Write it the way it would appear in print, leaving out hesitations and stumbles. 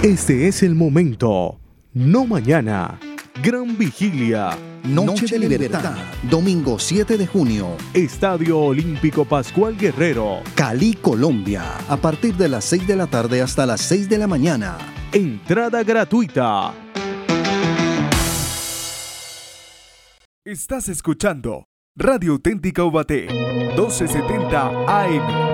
Este es el momento, no mañana. Gran Vigilia. Noche de Libertad, domingo 7 de junio. Estadio Olímpico Pascual Guerrero. Cali, Colombia, a partir de las 6 de la tarde hasta las 6 de la mañana. Entrada gratuita. Estás escuchando Radio Auténtica Ubaté, 1270 AM.